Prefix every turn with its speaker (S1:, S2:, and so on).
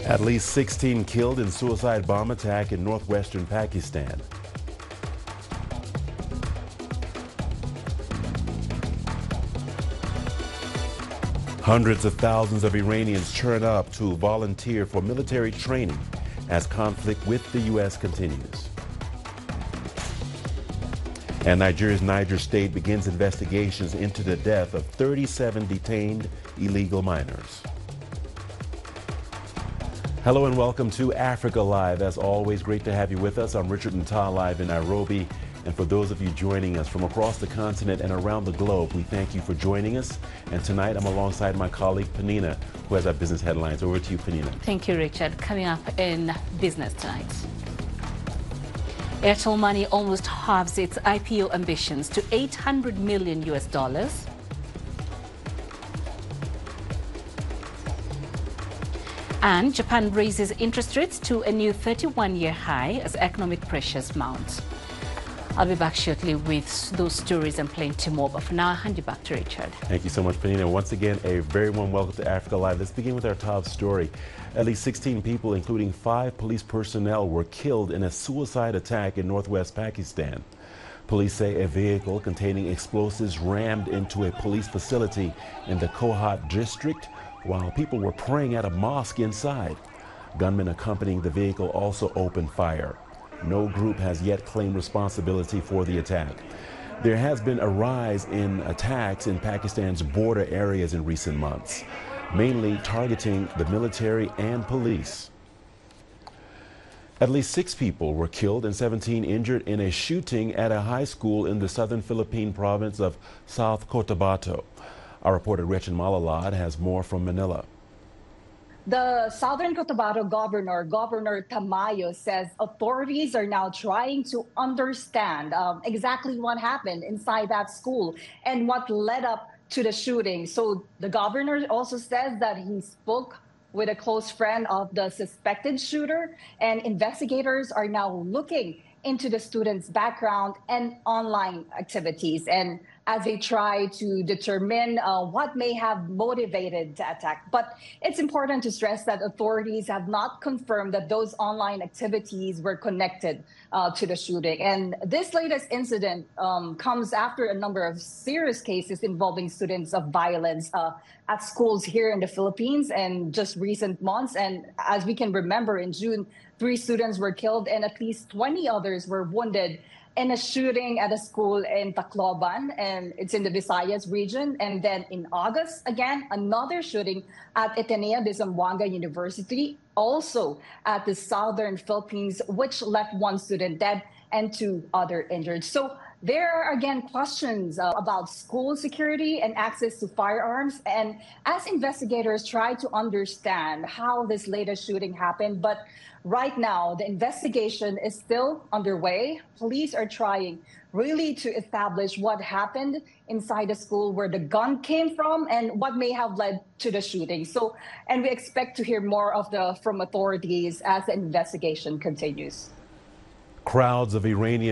S1: At least 16 killed in suicide bomb attack in northwestern Pakistan. Hundreds of thousands of Iranians turn up to volunteer for military training as conflict with the U.S. continues. And Nigeria's Niger State begins investigations into the death of 37 detained illegal miners. Hello and welcome to Africa Live. As always, great to have you with us. I'm Richard Ntah, live in Nairobi. And for those of you joining us from across the continent and around the globe, we thank you for joining us. And tonight I'm alongside my colleague Penina, who has our business headlines. Over to you, Penina.
S2: Thank you, Richard. Coming up in business tonight. Airtel Money almost halves its IPO ambitions to $800 million. And Japan raises interest rates to a new 31-year high as economic pressures mount. I'll be back shortly with those stories and plenty more, but for now, I'll hand you back to Richard.
S1: Thank you so much, Penina. Once again, a very warm welcome to Africa Live. Let's begin with our top story. At least 16 people, including 5 police personnel, were killed in a suicide attack in northwest Pakistan. Police say a vehicle containing explosives rammed into a police facility in the Kohat district while people were praying at a mosque inside. Gunmen accompanying the vehicle also opened fire. No group has yet claimed responsibility for the attack. There has been a rise in attacks in Pakistan's border areas in recent months, mainly targeting the military and police. At least 6 people were killed and 17 injured in a shooting at a high school in the southern Philippine province of South Cotabato. Our reporter Gretchen Malalad has more from Manila.
S3: The Southern Cotabato Governor Tamayo, says authorities are now trying to understand exactly what happened inside that school and what led up to the shooting. So the governor also says that he spoke with a close friend of the suspected shooter, and investigators are now looking into the student's background and online activities, and as they try to determine what may have motivated the attack. But it's important to stress that authorities have not confirmed that those online activities were connected to the shooting. And this latest incident comes after a number of serious cases involving students of violence at schools here in the Philippines in just recent months. And as we can remember, in June, 3 students were killed and at least 20 others were wounded in a shooting at a school in Tacloban, and it's in the Visayas region. And then in August, again, another shooting at Ateneo de Zamboanga University, also at the southern Philippines, which left 1 student dead and 2 others injured. So there are, again, questions about school security and access to firearms. And as investigators try to understand how this latest shooting happened, but right now, the investigation is still underway. Police are trying really to establish what happened inside the school, where the gun came from, and what may have led to the shooting. So, and we expect to hear more from authorities as the investigation continues.
S1: Crowds of Iranian